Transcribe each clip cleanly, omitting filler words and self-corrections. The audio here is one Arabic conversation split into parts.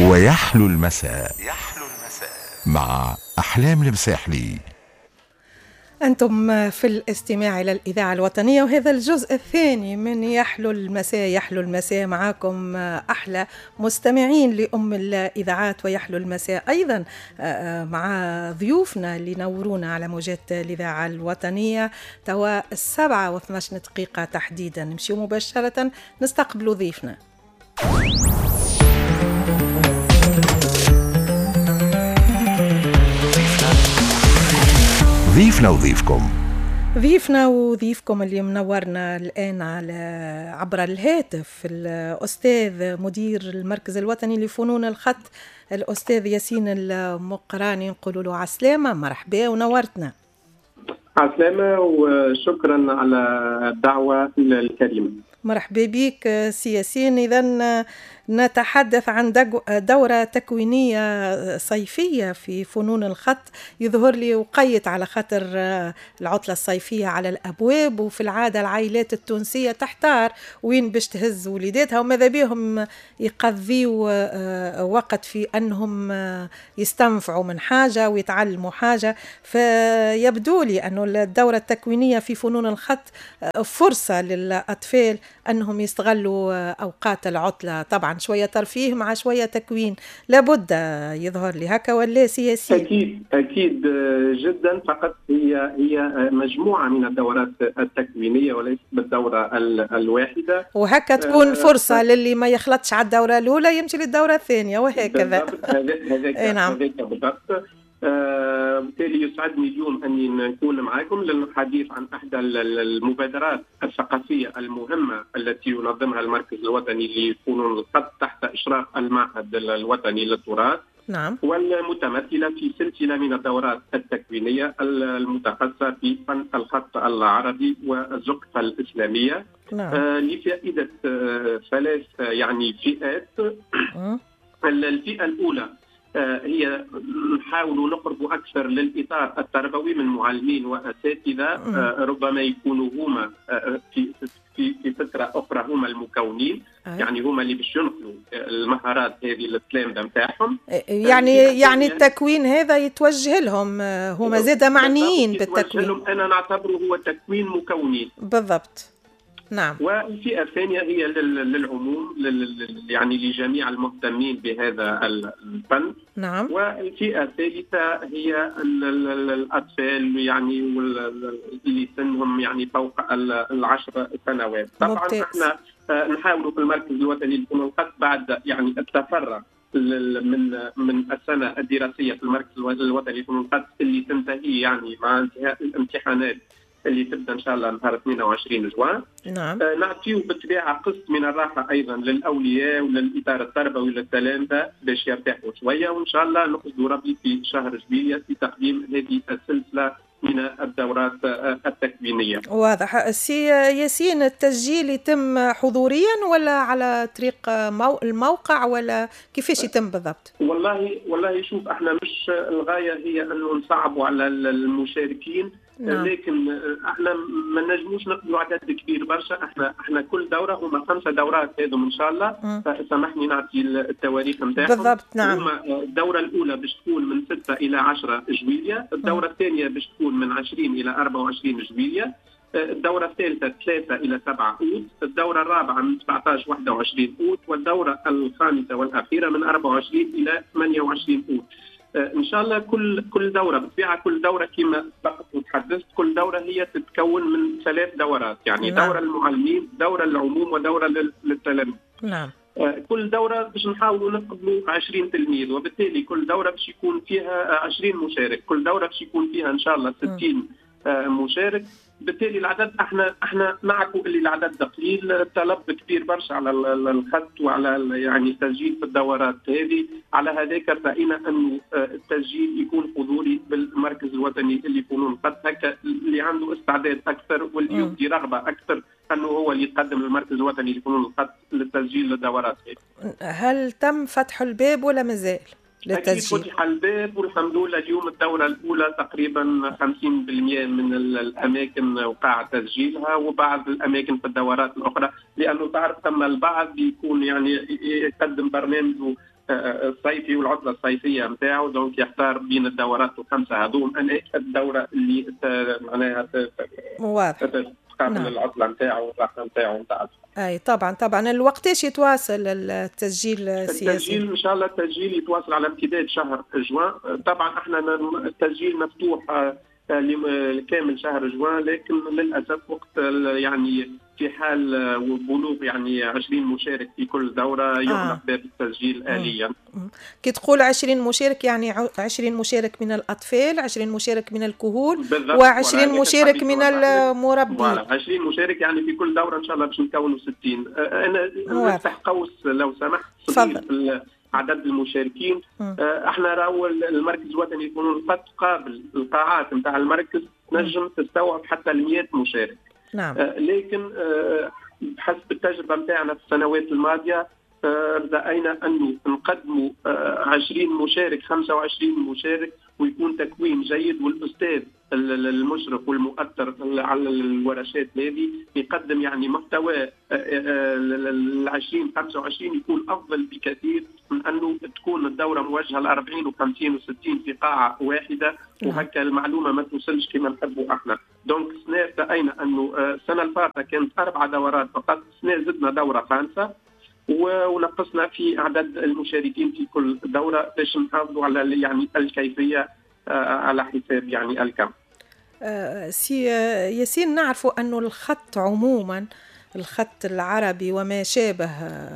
ويحلو المساء مع أحلام المساحلي. أنتم في الاستماع إلى الإذاعة الوطنية، وهذا الجزء الثاني من يحلو المساء. يحلو المساء معاكم أحلى مستمعين لأم الإذاعات ويحلو المساء، أيضا مع ضيوفنا اللي نورونا على موجات الإذاعة الوطنية. توا 7:12 دقيقة تحديدا، نمشي مباشرة نستقبل ضيفنا. ضيفنا وضيفكم اللي منورنا الآن عبر الهاتف الأستاذ مدير المركز الوطني لفنون الخط، الأستاذ ياسين المقراني. نقول له عسلامة، مرحبا ونورتنا. عسلامة وشكرا على الدعوة الكريمة. مرحبا بك سي ياسين. إذن نتحدث عن دورة تكوينية صيفية في فنون الخط. يظهر لي وقيت على خاطر العطلة الصيفية على الأبواب، وفي العادة العائلات التونسية تحتار وين باش تهز وليداتها، وماذا بهم يقضيوا وقت في أنهم يستنفعوا من حاجة ويتعلموا حاجة. فيبدو لي أنه الدورة التكوينية في فنون الخط فرصة للأطفال أنهم يستغلوا أوقات العطلة، طبعا شوية ترفيه مع شوية تكوين، لابد يظهر لي هكا ولا سياسي؟ أكيد جدا. فقط هي مجموعة من الدورات التكوينية وليست بالدورة الواحدة، وهكا تكون فرصة للي ما يخلطش على الدورة الأولى يمشي للدورة الثانية وهكذا. هذاك بالضبط. بالتالي يسعدني اليوم أني نكون معكم للحديث عن إحدى المبادرات الثقافية المهمة التي ينظمها المركز الوطني لفنون الخط تحت إشراف المعهد الوطني للتراث. نعم. والمتمثلة في سلسلة من الدورات التكوينية المتخصصة في فن الخط العربي والزقفة الإسلامية. نعم. لفائدة ثلاث فئات. الفئة الأولى هي نحاول نقرب أكثر للإطار التربوي من معلمين وأساتذة، ربما يكونوا هما في فترة أخرى هما المكونين، يعني هما اللي باش ينقلوا المهارات هذه للتلامذة نتاعهم. يعني التكوين هذا يتوجه لهم، هما زادا معنيين بالتكوين. أنا نعتبره هو تكوين مكونين بالضبط. نعم. والفئة الثانية هي للعموم، يعني لجميع المهتمين بهذا الفن. نعم. والفئة الثالثة هي الأطفال، يعني اللي سنهم يعني فوق 10 سنوات. طبعا احنا نحاول في المركز الوطني لفنون الخط بعد يعني التفرغ من السنة الدراسية في المركز الوطني لفنون الخط اللي تنتهي يعني مع انتهاء الامتحانات اللي تبدا ان شاء الله نهار 22 جوان. نعم. نعطيه بالطبيعه قسط من الراحه ايضا للاولياء وللاطار التربوي للتلامذه باش يرتاحوا شويه، وان شاء الله نقصد ربي في شهر جويلية في تقديم هذه السلسله من الدورات التكوينيه. واضح. سي ياسين، التسجيل يتم حضوريا ولا على طريق الموقع ولا كيفاش يتم بالضبط؟ والله شوف، احنا مش الغايه هي انه نصعبوا على المشاركين. نعم. لكن احنا ما نجموش نقبلوا عدد كبير برشا. احنا كل دوره هما 5 دورات هذم ان شاء الله. فسامحني نعطي التواريخ نتاعهم بالضبط. نعم. هما الدوره الاولى باش تكون من 6 الى 10 جويلية، الدوره الثانيه باش تكون من 20 الى 24 جويلية، الدوره الثالثه 3 الى 7 أوت، الدوره الرابعه من 19 21 أوت، والدوره الخامسه والاخيره من 24 الى 28 أوت. ان شاء الله كل دوره بالطبيعه، كل دوره كما سبقت وتحدثت، كل دوره هي تتكون من 3 دورات، يعني نعم. دوره للمعلمين، دوره للعموم، ودوره للتلاميذ. نعم. كل دوره باش نحاولوا نقبلوا 20 تلميذ، وبالتالي كل دوره باش يكون فيها 20 مشارك، كل دوره باش يكون فيها ان شاء الله 60 مشارك. بالتالي العدد احنا معكم اللي العدد قليل، الطلب كبير برشا على الخط وعلى يعني التسجيل في الدورات هذه. على هذاك راينا ان التسجيل يكون حضوري بالمركز الوطني لفنون الخط، هكا اللي عنده استعداد اكثر واللي يبدي رغبه اكثر انه هو اللي يتقدم للمركز الوطني لفنون الخط للتسجيل للدورات هذه. هل تم فتح الباب ولا مازال؟ أكيد فتح الباب والحمد لله. اليوم الدورة الأولى تقريبا 50% من الأماكن وقع تسجيلها، وبعض الأماكن في الدورات الأخرى، لأنه تعرف ثم البعض يكون يعني يقدم برنامجه الصيفي والعطله الصيفيه نتاعو، دونك يختار بين الدورات الخمسه هذوم انا الدوره اللي معناها تقابل العطله نتاعو والراحه نتاعو نتاع. اي طبعا الوقتاش يتواصل التسجيل السياسي؟ التسجيل ان شاء الله التسجيل يتواصل على امتداد شهر جوان. طبعا احنا التسجيل مفتوح كامل شهر جوان، لكن للاسف وقت يعني في حال بلوغ يعني 20 مشارك في كل دوره يغلق باب التسجيل آليا. كي تقول 20 مشارك يعني 20 مشارك من الاطفال، 20 مشارك من الكهول، و20 مشارك من المربين. 20 مشارك يعني في كل دوره ان شاء الله باش نكونوا 60. انا نفتح قوس لو سمحت في عدد المشاركين. احنا راهو المركز الوطني لفنون الخط قابل القاعات نتاع المركز نجم تستوعب حتى 100 مشارك. نعم. لكن بحسب التجربه نتاعنا في السنوات الماضيه رأينا انه نقدموا 20 مشارك 25 مشارك ويكون تكوين جيد، والاستاذ المشرف والمؤثر على الورشات هذه يقدم يعني محتوى ال 20 25 يكون افضل بكثير من انه تكون الدوره موجهه ل 40 و50 و60 في قاعه واحده، وهكا المعلومه ما توصلش كما نحبوا احنا. دونك السنه راينا انه السنه الفاتحه كانت 4 دورات فقط، السنه زدنا دوره خامسه ونقصنا في عدد المشاركين في كل دوره باش نحافظوا على يعني الكيفيه على حساب يعني الكم. سي ياسين، نعرفوا أنه الخط عموما، الخط العربي وما شابه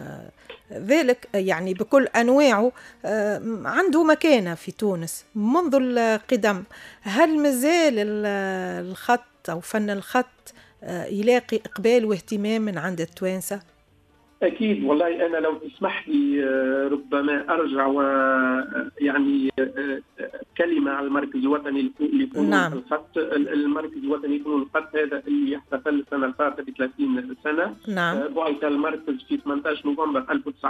ذلك يعني بكل أنواعه عنده مكانة في تونس منذ القدم. هل مازال الخط أو فن الخط يلاقي إقبال واهتمام من عند التوانسة؟ أكيد والله. أنا لو تسمح لي ربما أرجع ويعني كلمة على المركز الوطني لفنون الخط. المركز الوطني لفنون الخط هذا اللي احتفل السنة الفاتحة ب 30 سنة. بعث المركز في 18 نوفمبر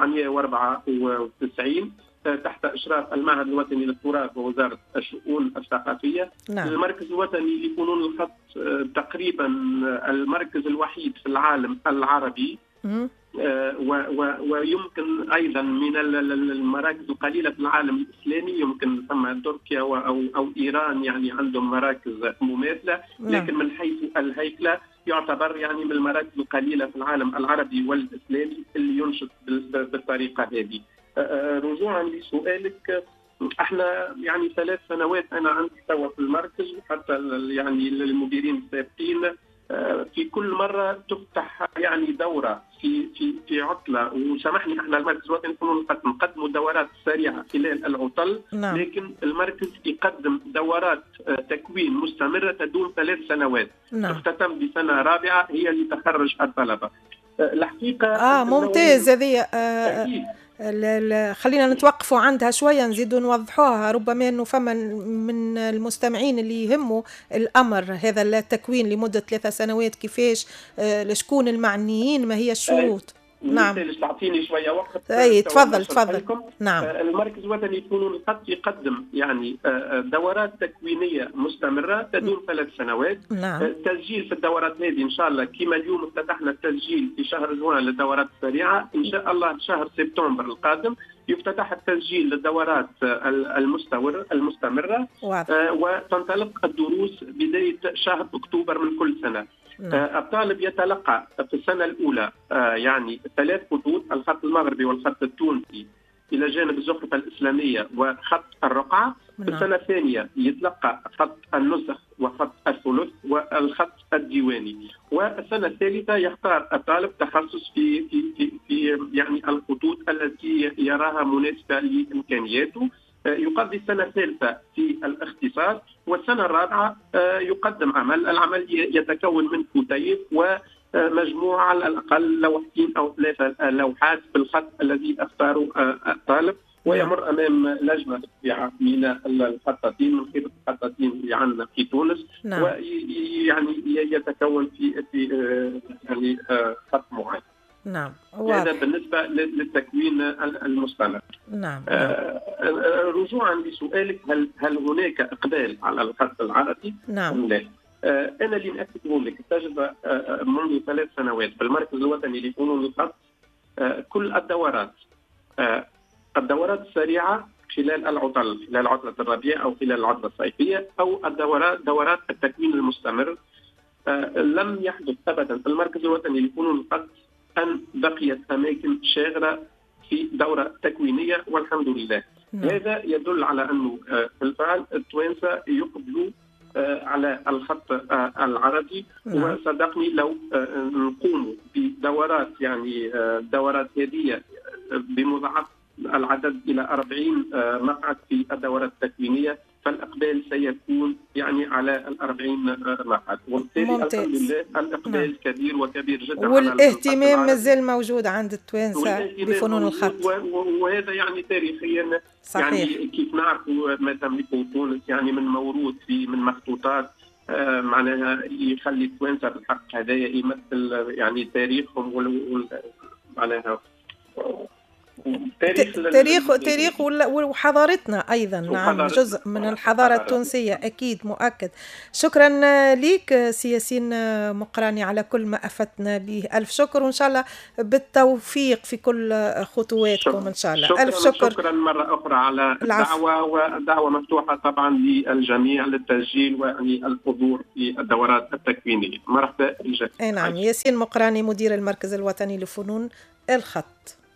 1994 تحت إشراف المعهد الوطني للتراث ووزارة الشؤون الثقافية. المركز الوطني لفنون الخط تقريبا المركز الوحيد في العالم العربي، ويمكن أيضا من المراكز القليلة في العالم الإسلامي، يمكن ثم تركيا أو إيران يعني عندهم مراكز مماثلة، لكن من حيث الهيكلة يعتبر يعني من المراكز القليلة في العالم العربي والإسلامي اللي ينشط بالطريقة هذه. رجوعا لسؤالك، احنا يعني 3 سنوات انا عندي توا في المركز، وحتى يعني المديرين السابقين في كل مرة تفتح يعني دورة في عطلة. وسامحني احنا المركز الوطني للفنون الخط نقدموا دورات سريعة خلال العطل، لكن المركز يقدم دورات تكوين مستمرة تدوم 3 سنوات تختتم بسنة رابعة هي اللي تخرج الطلبة. الحقيقة ممتاز هذه. خلينا نتوقفوا عندها شوية نزيدوا نوضحوها، ربما أنه فما من المستمعين اللي يهموا الأمر هذا التكوين لمدة 3 سنوات كيفاش، لشكون المعنيين، ما هي الشروط. نعم. تعطيني شوية وقت. تفضل. نعم. المركز الوطني لفنون الخط يقدم يعني دورات تكوينية مستمرة تدور 3 سنوات. نعم. التسجيل في الدورات هذه إن شاء الله كما اليوم افتتحنا التسجيل في شهر جوان للدورات السريعة، إن شاء الله شهر سبتمبر القادم يفتتح التسجيل للدورات المستمرة. وتنطلق الدروس بداية شهر أكتوبر من كل سنة. الطالب يتلقى في السنة الأولى يعني 3 خطوط، الخط المغربي والخط التونسي إلى جانب الزخرفة الإسلامية وخط الرقعة. في السنة الثانية يتلقى خط النسخ وخط الثلث والخط الديواني. والسنة الثالثة يختار الطالب تخصص في يعني الخطوط التي يراها مناسبة لإمكانياته. يقضي السنة الثالثة في الاختصاص، والسنة الرابعة يقدم العمل يتكون من كتيب ومجموعة على الأقل 2 أو 3 لوحات بالخط الذي اختاره الطالب، ويمر أمام لجنة من الخطاطين من خير الخطاطين اللي عندنا في تونس. ويعني يتكون في يعني خط معين. نعم. هذا بالنسبة للتكوين المستمر. نعم. رجوعا لسؤالك، هل هناك إقبال على الخط العربي؟ نعم. لا. أنا اللي نأكده لك التجربة منذ 3 سنوات في المركز الوطني لفنون الخط، كل الدورات الدورات السريعة خلال العطل، خلال عطلة الربيع أو خلال العطلة الصيفية، أو دورات التكوين المستمر. لم يحدث أبدا في المركز الوطني لفنون الخط أن بقيت أماكن شاغرة في دورة تكوينية، والحمد لله. هذا يدل على أنه بالفعل التوانسة يقبلوا على الخط العربي. وصدقني لو نقوم بدورات، يعني دورات هذه بمضاعف العدد إلى 40 مقعد في الدورات التكوينية، فالإقبال سيكون يعني على 40 مقعد، وبالتالي الحمد لله الإقبال كبير وكبير جدا، والاهتمام مازال موجود عند التوانسة بفنون الخط، وهذا يعني تاريخيا صحيح. يعني كيف نعرفوا ما تملكه تونس يعني من موروث من مخطوطات معناها يخلي التوانسة بالحق هذايا يمثل يعني تاريخهم معناها تاريخ وحضارتنا أيضا. نعم، جزء من الحضارة التونسية أكيد مؤكد. شكرا لك سي ياسين مقراني على كل ما أفتنا به. ألف شكر، وإن شاء الله بالتوفيق في كل خطواتكم إن شاء الله. ألف شكر. شكرا مرة أخرى على الدعوة، والدعوة مفتوحة طبعا للجميع للتسجيل ويعني الحضور في الدورات التكوينية. مرحبا بالجميع. نعم، ياسين مقراني مدير المركز الوطني لفنون الخط.